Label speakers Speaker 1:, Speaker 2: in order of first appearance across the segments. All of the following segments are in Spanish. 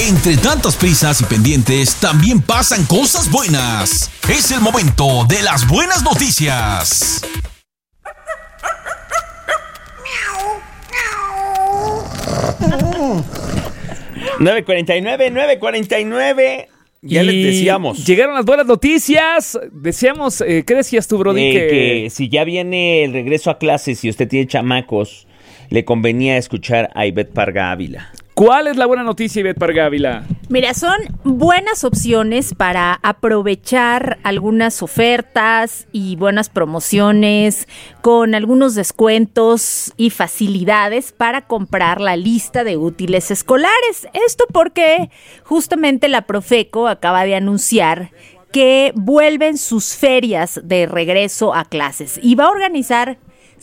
Speaker 1: Entre tantas prisas y pendientes, también pasan cosas buenas. Es el momento de las buenas noticias.
Speaker 2: 9:49. Ya les decíamos.
Speaker 3: Llegaron las buenas noticias. Decíamos, ¿qué decías tú, Brody?
Speaker 2: Que si ya viene el regreso a clases y usted tiene chamacos, le convenía escuchar a Ivette Parga Ávila.
Speaker 3: ¿Cuál es la buena noticia, Ivette Parga Ávila?
Speaker 4: Mira, son buenas opciones para aprovechar algunas ofertas y buenas promociones con algunos descuentos y facilidades para comprar la lista de útiles escolares. Esto porque justamente la Profeco acaba de anunciar que vuelven sus ferias de regreso a clases y va a organizar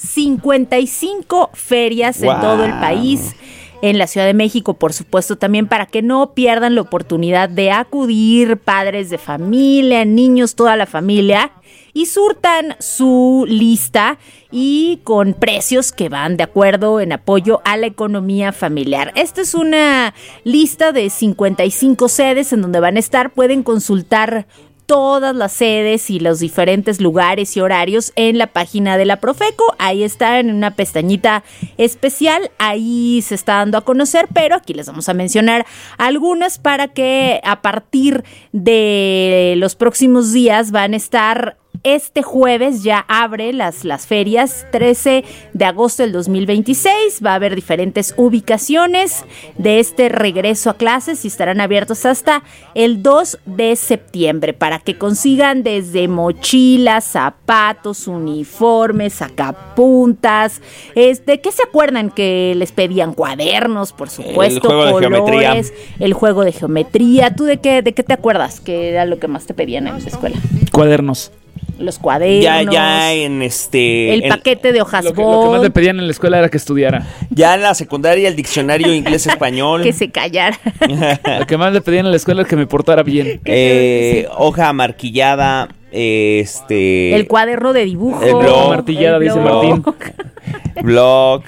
Speaker 4: 55 ferias en todo el país. En la Ciudad de México, por supuesto, también para que no pierdan la oportunidad de acudir padres de familia, niños, toda la familia, y surtan su lista y con precios que van de acuerdo en apoyo a la economía familiar. Esta es una lista de 55 sedes en donde van a estar. Pueden consultar todas las sedes y los diferentes lugares y horarios en la página de la Profeco. Ahí está en una pestañita especial, ahí se está dando a conocer, pero aquí les vamos a mencionar algunas para que a partir de los próximos días van a estar. Este jueves ya abre las ferias, 13 de agosto del 2026. Va a haber diferentes ubicaciones de este regreso a clases y estarán abiertos hasta el 2 de septiembre para que consigan desde mochilas, zapatos, uniformes, sacapuntas. ¿De qué se acuerdan que les pedían? Cuadernos, por supuesto, colores, el juego de geometría. ¿Tú de qué te acuerdas que era lo que más te pedían en la escuela?
Speaker 3: Cuadernos.
Speaker 4: Los cuadernos.
Speaker 2: Ya en
Speaker 4: el paquete de hojas
Speaker 3: lo que más le pedían en la escuela era que estudiara.
Speaker 2: Ya en la secundaria el diccionario inglés-español.
Speaker 4: Que se callara.
Speaker 3: Lo que más le pedían en la escuela era que me portara bien.
Speaker 2: Hoja martillada,
Speaker 4: el cuaderno de dibujo.
Speaker 2: El blog.
Speaker 3: Martillada, dice Martín.
Speaker 2: Blog,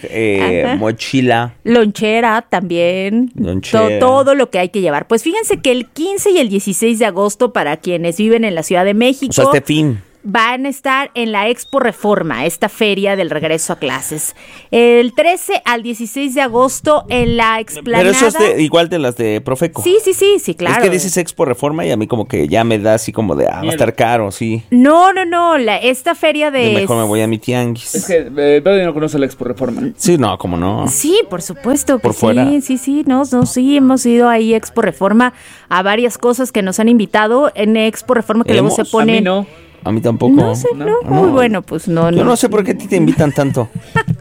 Speaker 2: mochila.
Speaker 4: Lonchera también. Todo lo que hay que llevar. Pues fíjense que el 15 y el 16 de agosto, para quienes viven en la Ciudad de México,
Speaker 2: o sea, este fin,
Speaker 4: van a estar en la Expo Reforma, esta feria del regreso a clases. El 13 al 16 de agosto en la explanada.
Speaker 2: Pero eso es igual de las de Profeco.
Speaker 4: Sí, claro.
Speaker 2: Es que dices Expo Reforma y a mí como que ya me da así como de, va a estar caro, sí.
Speaker 4: No, esta feria de...
Speaker 2: Mejor me voy a mi tianguis.
Speaker 3: Es que Pedro no conoce la Expo Reforma.
Speaker 2: Sí, no, ¿cómo no?
Speaker 4: Sí, por supuesto que
Speaker 2: por fuera.
Speaker 4: Sí, sí, hemos ido ahí a Expo Reforma a varias cosas que nos han invitado en Expo Reforma que luego se pone...
Speaker 3: A mí no.
Speaker 2: A mí tampoco.
Speaker 4: No sé, no. Muy bueno, pues no.
Speaker 2: Yo no sé por qué a ti te invitan tanto.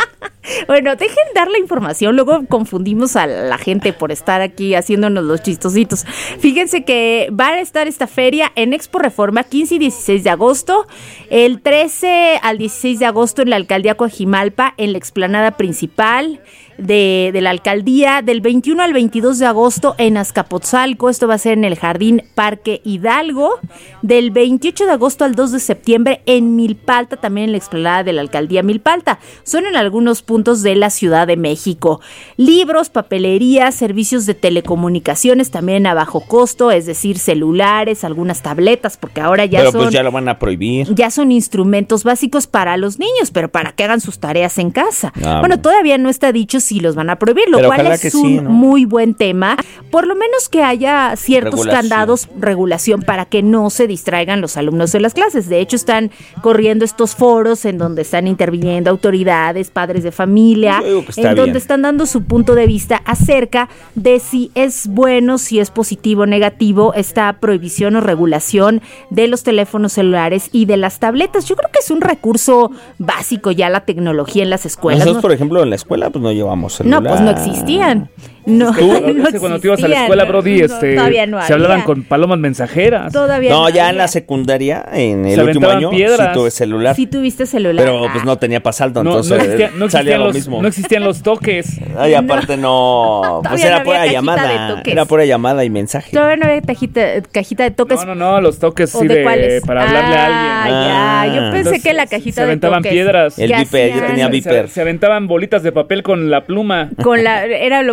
Speaker 4: Bueno, dejen dar la información, luego confundimos a la gente por estar aquí haciéndonos los chistositos. Fíjense que va a estar esta feria en Expo Reforma 15 y 16 de agosto, el 13 al 16 de agosto en la Alcaldía Coajimalpa, en la explanada principal de la alcaldía, del 21 al 22 de agosto en Azcapotzalco, esto va a ser en el Jardín Parque Hidalgo, del 28 de agosto al 2 de septiembre en Milpalta, también en la explanada de la alcaldía Milpalta. Son en algunos puntos de la Ciudad de México. Libros, papelería, servicios de telecomunicaciones también a bajo costo, es decir, celulares, algunas tabletas, porque ahora ya
Speaker 2: pero pues ya lo van a prohibir.
Speaker 4: Ya son instrumentos básicos para los niños, pero para que hagan sus tareas en casa. Bueno, todavía no está dicho si los van a prohibir, lo cual es un muy buen tema. Por lo menos que haya ciertos candados, regulación, para que no se distraigan los alumnos de las clases. De hecho, están corriendo estos foros en donde están interviniendo autoridades, padres de familia, en donde están dando su punto de vista acerca de si es bueno, si es positivo o negativo esta prohibición o regulación de los teléfonos celulares y de las tabletas. Yo creo que es un recurso básico ya la tecnología en las escuelas.
Speaker 2: Nosotros, por ejemplo, en la escuela pues no llevamos celular.
Speaker 4: No, pues no existían. No,
Speaker 3: cuando te ibas a la escuela, Brody,
Speaker 4: todavía no
Speaker 3: se hablaban con palomas mensajeras.
Speaker 4: Todavía
Speaker 2: no, ya en la secundaria, en el último año,
Speaker 3: piedras.
Speaker 2: Sí tuve celular.
Speaker 4: Sí tuviste celular.
Speaker 2: Pero pues no tenía para saldo, entonces salía lo mismo.
Speaker 3: No existían los toques.
Speaker 2: Ay, aparte no, pues era pura llamada. Era pura llamada y mensaje.
Speaker 4: Todavía no había cajita de toques.
Speaker 3: No, los toques sí para hablarle a alguien.
Speaker 4: Yo pensé que la cajita de toques.
Speaker 3: Se aventaban piedras.
Speaker 2: El viper, yo tenía viper.
Speaker 3: Se aventaban bolitas de papel con la pluma.
Speaker 4: Era lo más divertido.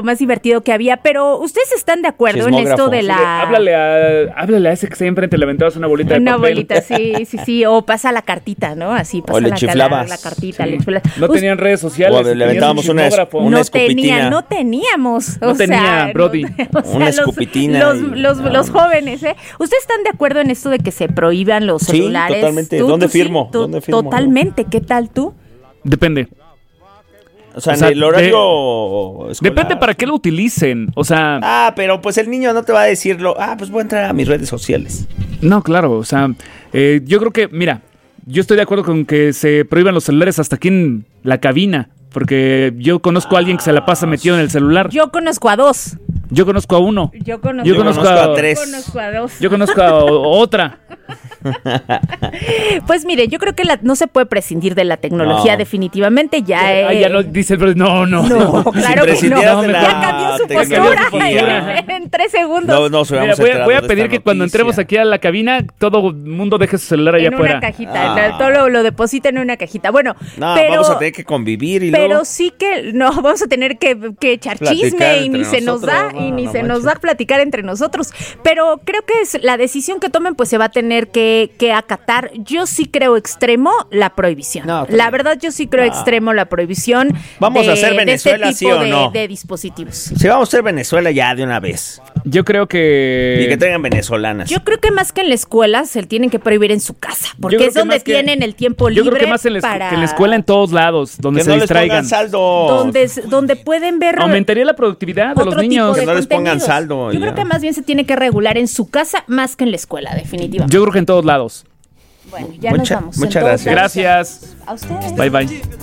Speaker 4: divertido que había, pero ¿ustedes están de acuerdo en esto de la...
Speaker 3: Háblale a ese que está ahí enfrente, le aventabas una bolita de
Speaker 4: una
Speaker 3: papel.
Speaker 4: bolita, sí, o pasa la cartita, ¿no? Así pasa
Speaker 2: O le
Speaker 4: la
Speaker 2: chiflabas.
Speaker 4: cartita,
Speaker 3: Sí.
Speaker 4: le chiflabas.
Speaker 3: No tenían redes sociales.
Speaker 2: O le
Speaker 3: tenías
Speaker 2: aventábamos
Speaker 3: un
Speaker 2: una
Speaker 3: chismógrafo.
Speaker 2: Una escupitina.
Speaker 4: No teníamos.
Speaker 3: No tenía, Brody.
Speaker 2: Una escupitina
Speaker 4: Los jóvenes, ¿eh? ¿Ustedes están de acuerdo en esto de que se prohíban los
Speaker 2: Sí,
Speaker 4: celulares?
Speaker 2: totalmente.
Speaker 4: ¿Tú
Speaker 2: ¿Dónde
Speaker 4: sí?
Speaker 2: firmo? ¿Dónde firmo?
Speaker 4: Totalmente. ¿Qué tal tú?
Speaker 3: Depende.
Speaker 2: O sea,
Speaker 3: O sea,
Speaker 2: en el horario escolar.
Speaker 3: Depende para qué lo utilicen. O sea,
Speaker 2: Pero pues el niño no te va a decirlo. Pues voy a entrar a mis redes sociales.
Speaker 3: no, claro. O sea, yo creo que, mira, yo estoy de acuerdo con que se prohíban los celulares hasta aquí en la cabina. Porque yo conozco a alguien que se la pasa metido en el celular.
Speaker 4: Yo conozco a dos.
Speaker 3: Yo conozco a uno.
Speaker 4: Yo conozco
Speaker 2: a tres.
Speaker 4: Conozco a dos.
Speaker 3: Yo conozco a otra.
Speaker 4: Pues mire, yo creo que no se puede prescindir de la tecnología,
Speaker 2: No.
Speaker 4: definitivamente. Ya
Speaker 3: Ya no dice, pero no.
Speaker 4: No, claro que no.
Speaker 2: prescindieras de la
Speaker 4: Ya cambió su
Speaker 2: tecnología.
Speaker 4: postura en 3 segundos.
Speaker 2: No,
Speaker 3: Mira, voy a pedir que cuando entremos aquí a la cabina, todo el mundo deje su celular allá
Speaker 4: en
Speaker 3: afuera.
Speaker 4: una cajita, todo lo deposita en una cajita. Bueno,
Speaker 2: No,
Speaker 4: pero
Speaker 2: vamos a tener que convivir y
Speaker 4: pero
Speaker 2: luego...
Speaker 4: sí que no vamos a tener que echar
Speaker 2: Platicar
Speaker 4: chisme y
Speaker 2: entre
Speaker 4: ni se nos da
Speaker 2: nosotros,
Speaker 4: y
Speaker 2: no,
Speaker 4: ni
Speaker 2: no
Speaker 4: se nos
Speaker 2: manches.
Speaker 4: da platicar entre nosotros. Pero creo que es la decisión que tomen, pues se va a tener que acatar. Yo sí creo extremo la prohibición.
Speaker 2: No,
Speaker 4: la verdad, yo sí creo extremo la prohibición.
Speaker 2: ¿Vamos a hacer
Speaker 4: de
Speaker 2: Venezuela,
Speaker 4: este
Speaker 2: sí
Speaker 4: tipo
Speaker 2: o no?
Speaker 4: de dispositivos.
Speaker 2: Si vamos a ser Venezuela ya de una vez.
Speaker 3: Yo creo
Speaker 2: Y
Speaker 3: que...
Speaker 2: que traigan venezolanas.
Speaker 4: Yo creo que más que en la escuela se tienen que prohibir en su casa,
Speaker 3: Yo
Speaker 4: porque
Speaker 3: creo
Speaker 4: es
Speaker 3: que
Speaker 4: donde
Speaker 3: más que-
Speaker 4: tienen el tiempo
Speaker 3: Yo
Speaker 4: libre
Speaker 3: creo que más que en la escuela en todos lados, donde
Speaker 2: Que
Speaker 3: se
Speaker 2: no les pongan
Speaker 3: distraigan.
Speaker 2: saldo.
Speaker 4: donde pueden ver
Speaker 3: Aumentaría la productividad de los
Speaker 4: otro tipo
Speaker 3: niños.
Speaker 4: de
Speaker 2: Que no les pongan
Speaker 4: contenidos.
Speaker 2: saldo y
Speaker 4: Yo creo
Speaker 2: ya.
Speaker 4: que más bien se tiene que regular en su casa más que en la escuela, definitivamente.
Speaker 3: Yo creo que en todos lados.
Speaker 4: Bueno, ya nos vamos.
Speaker 2: Muchas
Speaker 4: Entonces,
Speaker 2: gracias.
Speaker 3: Gracias.
Speaker 4: A ustedes.
Speaker 3: Bye, bye.